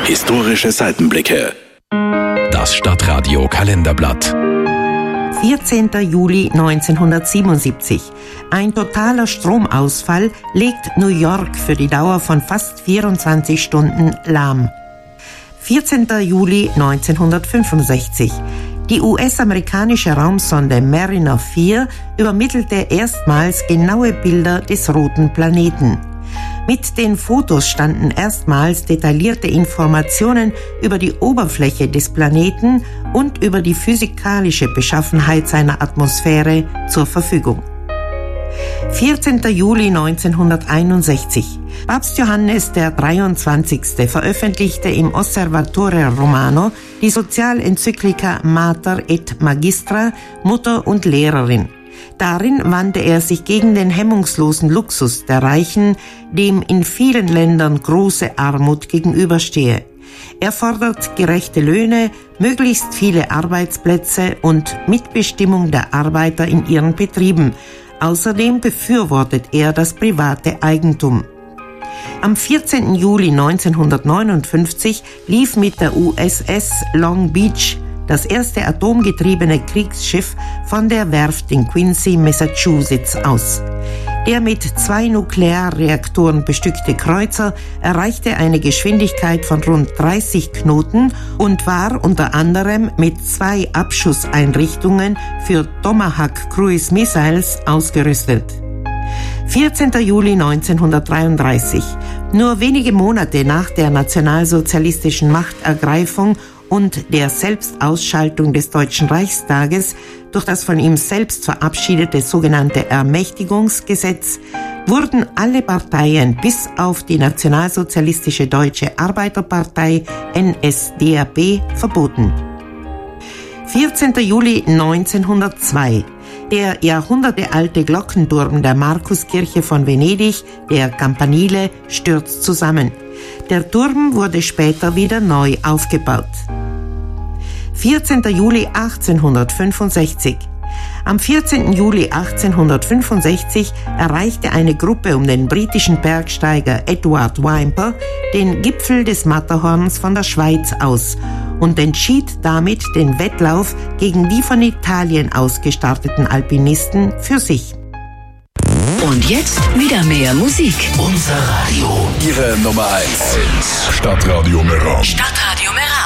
Historische Seitenblicke. Das Stadtradio Kalenderblatt. 14. Juli 1977. Ein totaler Stromausfall legt New York für die Dauer von fast 24 Stunden lahm. 14. Juli 1965. Die US-amerikanische Raumsonde Mariner 4 übermittelte erstmals genaue Bilder des roten Planeten. Mit den Fotos standen erstmals detaillierte Informationen über die Oberfläche des Planeten und über die physikalische Beschaffenheit seiner Atmosphäre zur Verfügung. 14. Juli 1961. Papst Johannes der 23. veröffentlichte im Osservatore Romano die Sozialenzyklika Mater et Magistra, Mutter und Lehrerin. Darin wandte er sich gegen den hemmungslosen Luxus der Reichen, dem in vielen Ländern große Armut gegenüberstehe. Er fordert gerechte Löhne, möglichst viele Arbeitsplätze und Mitbestimmung der Arbeiter in ihren Betrieben. Außerdem befürwortet er das private Eigentum. Am 14. Juli 1959 lief mit der USS Long Beach das erste atomgetriebene Kriegsschiff von der Werft in Quincy, Massachusetts, aus. Der mit 2 Nuklearreaktoren bestückte Kreuzer erreichte eine Geschwindigkeit von rund 30 Knoten und war unter anderem mit 2 Abschusseinrichtungen für Tomahawk Cruise Missiles ausgerüstet. 14. Juli 1933. Nur wenige Monate nach der nationalsozialistischen Machtergreifung und der Selbstausschaltung des Deutschen Reichstages durch das von ihm selbst verabschiedete sogenannte Ermächtigungsgesetz wurden alle Parteien bis auf die Nationalsozialistische Deutsche Arbeiterpartei NSDAP verboten. 14. Juli 1902. Der jahrhundertealte Glockenturm der Markuskirche von Venedig, der Campanile, stürzt zusammen. Der Turm wurde später wieder neu aufgebaut. 14. Juli 1865. Am 14. Juli 1865 erreichte eine Gruppe um den britischen Bergsteiger Edward Whymper den Gipfel des Matterhorns von der Schweiz aus und entschied damit den Wettlauf gegen die von Italien ausgestarteten Alpinisten für sich. Und jetzt wieder mehr Musik. Unser Radio. Ihre Nummer 1. Stadtradio Meran. Stadtradio Meran.